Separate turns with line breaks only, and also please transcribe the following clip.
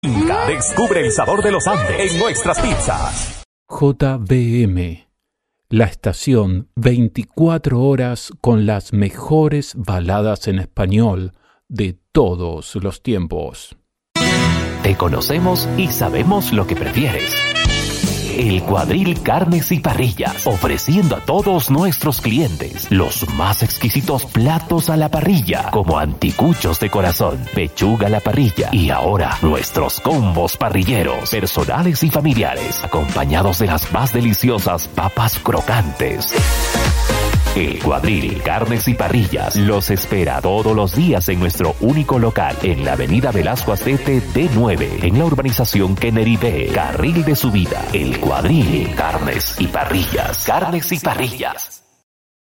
Inca. Descubre el sabor de los Andes en nuestras pizzas.
JBM, la estación 24 horas con las mejores baladas en español de todos los tiempos.
Te conocemos y sabemos lo que prefieres. El Cuadril Carnes y Parrillas, ofreciendo a todos nuestros clientes los más exquisitos platos a la parrilla, como anticuchos de corazón, pechuga a la parrilla y ahora nuestros combos parrilleros, personales y familiares, acompañados de las más deliciosas papas crocantes. El Cuadril Carnes y Parrillas los espera todos los días en nuestro único local en la avenida Velasco Astete D9, en la urbanización Kennedy B, carril de subida. El Cuadril Carnes y Parrillas. Carnes y Parrillas.